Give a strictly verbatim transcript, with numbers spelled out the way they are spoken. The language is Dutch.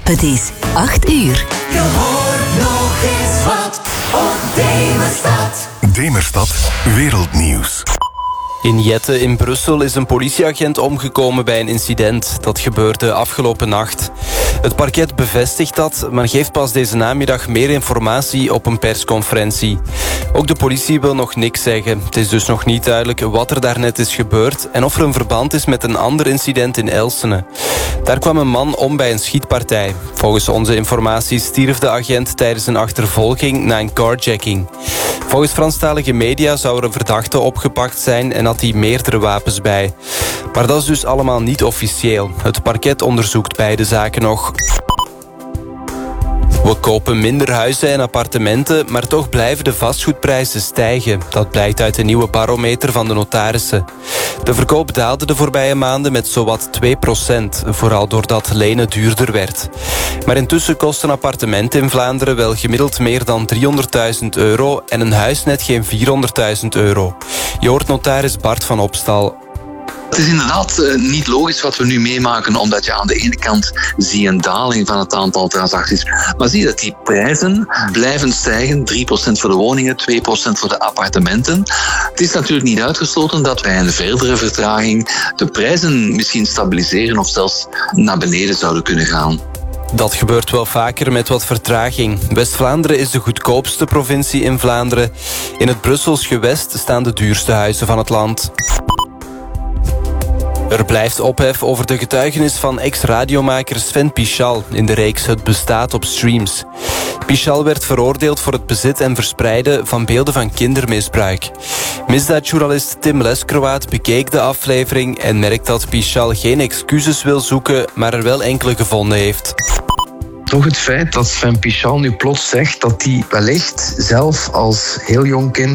Het is acht uur. Je hoort nog eens wat op Demerstad. Demerstad Wereldnieuws. In Jette in Brussel is een politieagent omgekomen bij een incident. Dat gebeurde afgelopen nacht. Het parket bevestigt dat, maar geeft pas deze namiddag meer informatie op een persconferentie. Ook de politie wil nog niks zeggen. Het is dus nog niet duidelijk wat er daarnet is gebeurd en of er een verband is met een ander incident in Elsene. Daar kwam een man om bij een schietpartij. Volgens onze informatie stierf de agent tijdens een achtervolging na een carjacking. Volgens Franstalige media zou er een verdachte opgepakt zijn en had hij meerdere wapens bij. Maar dat is dus allemaal niet officieel. Het parket onderzoekt beide zaken nog. We kopen minder huizen en appartementen, maar toch blijven de vastgoedprijzen stijgen. Dat blijkt uit de nieuwe barometer van de notarissen. De verkoop daalde de voorbije maanden met zowat twee procent, vooral doordat lenen duurder werd. Maar intussen kost een appartement in Vlaanderen wel gemiddeld meer dan driehonderdduizend euro en een huis net geen vierhonderdduizend euro. Je hoort notaris Bart van Opstal. Het is inderdaad uh, niet logisch wat we nu meemaken, omdat je aan de ene kant zie een daling van het aantal transacties, maar zie je dat die prijzen blijven stijgen, drie procent voor de woningen, twee procent voor de appartementen. Het is natuurlijk niet uitgesloten dat wij een verdere vertraging de prijzen misschien stabiliseren of zelfs naar beneden zouden kunnen gaan. Dat gebeurt wel vaker met wat vertraging. West-Vlaanderen is de goedkoopste provincie in Vlaanderen. In het Brussels gewest staan de duurste huizen van het land. Er blijft ophef over de getuigenis van ex-radiomaker Sven Pichal in de reeks Het bestaat op streams. Pichal werd veroordeeld voor het bezit en verspreiden van beelden van kindermisbruik. Misdaadjournalist Tim Leskrowaat bekeek de aflevering en merkt dat Pichal geen excuses wil zoeken, maar er wel enkele gevonden heeft. Toch het feit dat Sven Pichal nu plots zegt dat hij wellicht zelf als heel jong kind